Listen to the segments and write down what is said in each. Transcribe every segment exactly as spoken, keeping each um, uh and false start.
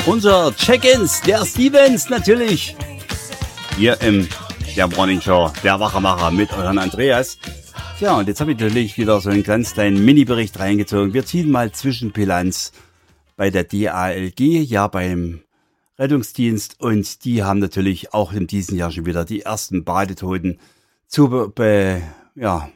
Unser Check-ins, der Stevens natürlich. Hier im der Morning Show, der Wachemacher mit euren Andreas. Tja, und jetzt habe ich natürlich wieder so einen ganz kleinen Mini-Bericht reingezogen. Wir ziehen mal Zwischenbilanz bei der D A L G, ja beim Rettungsdienst. Und die haben natürlich auch in diesem Jahr schon wieder die ersten Badetoten zu be, be, ja,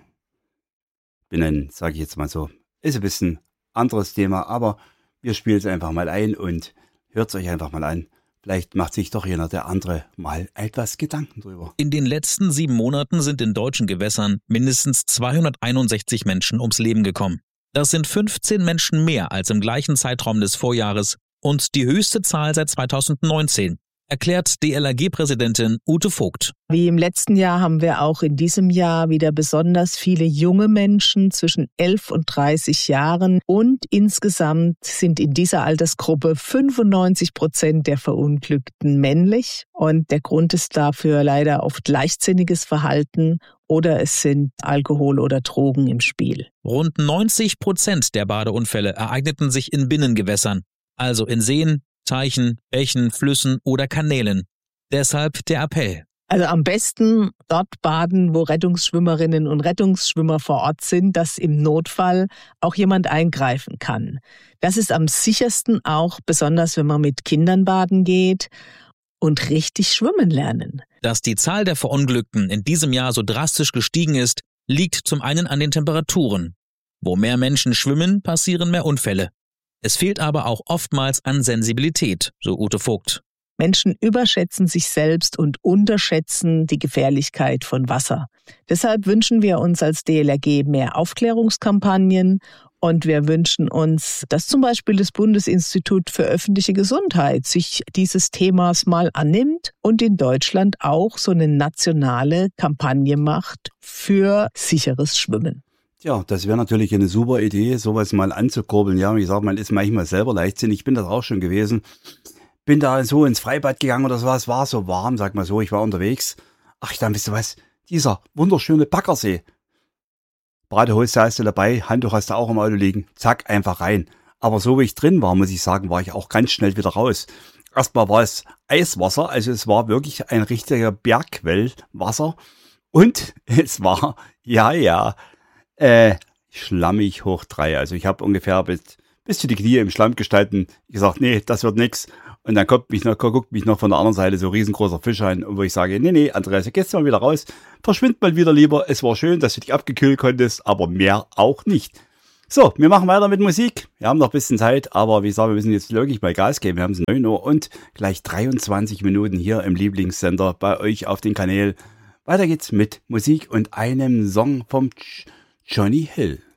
benennen, sage ich jetzt mal so. Ist ein bisschen anderes Thema, aber wir spielen es einfach mal ein und hört es euch einfach mal an. Vielleicht macht sich doch jener der andere mal etwas Gedanken drüber. In den letzten sieben Monaten sind in deutschen Gewässern mindestens zweihunderteinundsechzig Menschen ums Leben gekommen. Das sind fünfzehn Menschen mehr als im gleichen Zeitraum des Vorjahres und die höchste Zahl seit zweitausendneunzehn, erklärt D L R G-Präsidentin Ute Vogt. Wie im letzten Jahr haben wir auch in diesem Jahr wieder besonders viele junge Menschen zwischen elf und dreißig Jahren und insgesamt sind in dieser Altersgruppe fünfundneunzig Prozent der Verunglückten männlich und der Grund ist dafür leider oft leichtsinniges Verhalten oder es sind Alkohol oder Drogen im Spiel. Rund neunzig Prozent der Badeunfälle ereigneten sich in Binnengewässern, also in Seen, Teichen, Bächen, Flüssen oder Kanälen. Deshalb der Appell. Also am besten dort baden, wo Rettungsschwimmerinnen und Rettungsschwimmer vor Ort sind, dass im Notfall auch jemand eingreifen kann. Das ist am sichersten auch, besonders wenn man mit Kindern baden geht und richtig schwimmen lernen. Dass die Zahl der Verunglückten in diesem Jahr so drastisch gestiegen ist, liegt zum einen an den Temperaturen. Wo mehr Menschen schwimmen, passieren mehr Unfälle. Es fehlt aber auch oftmals an Sensibilität, so Ute Vogt. Menschen überschätzen sich selbst und unterschätzen die Gefährlichkeit von Wasser. Deshalb wünschen wir uns als D L R G mehr Aufklärungskampagnen und wir wünschen uns, dass zum Beispiel das Bundesinstitut für öffentliche Gesundheit sich dieses Themas mal annimmt und in Deutschland auch so eine nationale Kampagne macht für sicheres Schwimmen. Ja, das wäre natürlich eine super Idee, sowas mal anzukurbeln. Ja, wie gesagt, man ist manchmal selber leichtsinnig. Ich bin das auch schon gewesen. Bin da so ins Freibad gegangen oder sowas. War so warm, sag mal so. Ich war unterwegs. Ach, dann wisst ihr was? Dieser wunderschöne Baggersee. Badehose hast du dabei, Handtuch hast du auch im Auto liegen. Zack, einfach rein. Aber so wie ich drin war, muss ich sagen, war ich auch ganz schnell wieder raus. Erstmal war es Eiswasser, also es war wirklich ein richtiger Bergquellwasser. Und es war, ja, ja, Äh, schlammig hoch drei. Also ich habe ungefähr bis, bis zu die Knie im Schlamm gestanden. Ich gesagt, nee, das wird nix. Und dann kommt mich noch, guckt mich noch von der anderen Seite so riesengroßer Fisch an, wo ich sage, nee, nee, Andreas, gehst du mal wieder raus. Verschwind mal wieder lieber. Es war schön, dass du dich abgekühlt konntest, aber mehr auch nicht. So, wir machen weiter mit Musik. Wir haben noch ein bisschen Zeit, aber wie gesagt, wir müssen jetzt wirklich mal Gas geben. Wir haben es neun Uhr und gleich dreiundzwanzig Minuten hier im Lieblingssender bei euch auf den Kanälen. Weiter geht's mit Musik und einem Song vom Johnny Hill.